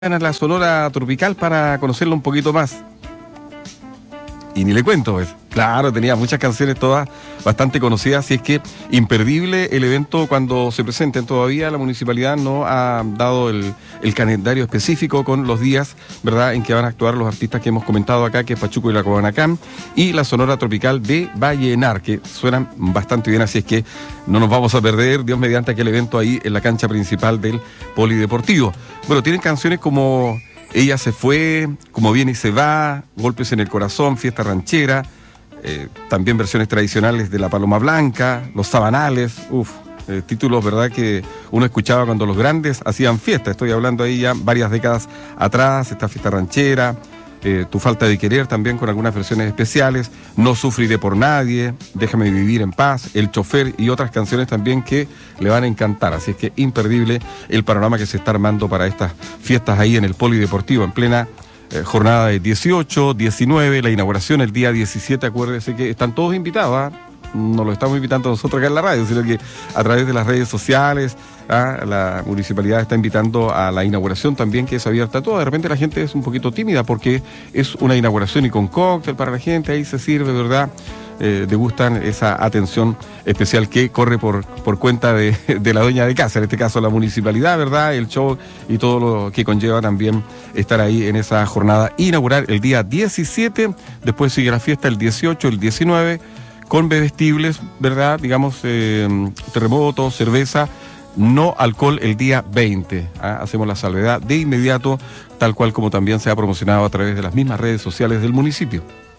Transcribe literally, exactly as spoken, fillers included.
a la Sonora Tropical para conocerlo un poquito más. Y ni le cuento, pues. Claro, tenía muchas canciones todas bastante conocidas, y es que imperdible el evento cuando se presenten. Todavía la municipalidad no ha dado el, el calendario específico con los días, ¿verdad?, en que van a actuar los artistas que hemos comentado acá, que es Pachuco y la Cobanacán, y la Sonora Tropical de Vallenar, que suenan bastante bien, así es que no nos vamos a perder, Dios mediante, aquel evento ahí en la cancha principal del Polideportivo. Bueno, tienen canciones como Ella se fue, Como viene y se va, Golpes en el corazón, Fiesta ranchera, eh, también versiones tradicionales de La Paloma Blanca, Los Sabanales, uff, eh, títulos, ¿verdad?, que uno escuchaba cuando los grandes hacían fiesta. Estoy hablando ahí ya varias décadas atrás, esta Fiesta ranchera, eh, Tu falta de querer también con algunas versiones especiales, No sufriré por nadie, Déjame vivir en paz, El chofer y otras canciones también que le van a encantar. Así es que imperdible el panorama que se está armando para estas fiestas ahí en el Polideportivo, en plena eh, jornada de dieciocho, diecinueve, la inauguración el día diecisiete. Acuérdense que están todos invitados, ¿ah? No lo estamos invitando nosotros acá en la radio, sino que a través de las redes sociales, ¿ah? La municipalidad está invitando a la inauguración también, que es abierta a todos. De repente la gente es un poquito tímida porque es una inauguración y con cóctel para la gente, ahí se sirve, ¿verdad? Eh, degustan esa atención especial que corre por, por cuenta de, de la dueña de casa, en este caso la municipalidad, ¿verdad? El show y todo lo que conlleva también estar ahí en esa jornada inaugural el día diecisiete, después sigue la fiesta el dieciocho, el diecinueve, con bebestibles, ¿verdad? Digamos, eh, terremotos, cerveza, no alcohol el día veinte. ¿Ah? Hacemos la salvedad de inmediato, tal cual como también se ha promocionado a través de las mismas redes sociales del municipio.